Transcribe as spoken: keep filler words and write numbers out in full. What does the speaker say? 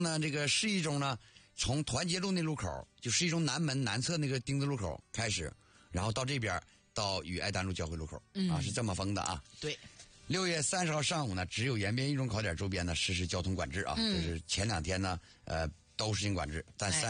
那这个十一中呢，从团结路那路口，就十一中南门南侧那个丁字路口开始，然后到这边到与爱丹路交汇路口、嗯、啊，是这么封的啊。 对。 六月三十号上午呢，只有延边一中考点周边呢实施交通管制啊，嗯、这是前两天呢，呃，都实行管制，但三。